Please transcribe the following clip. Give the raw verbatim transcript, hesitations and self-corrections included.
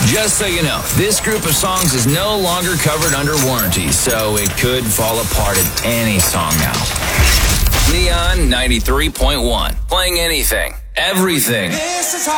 Just so you know, this group of songs is no longer covered under warranty, so it could fall apart at any song now. Neon ninety-three point one. Playing anything, everything.